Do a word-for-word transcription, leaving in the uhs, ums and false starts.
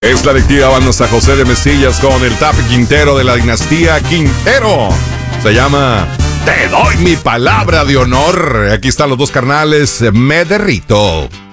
Es la adictiva, vamos a José de Mestillas con el Tapi Quintero de la dinastía Quintero. Se llama Te doy mi palabra de honor. Aquí están los dos carnales, Me derrito.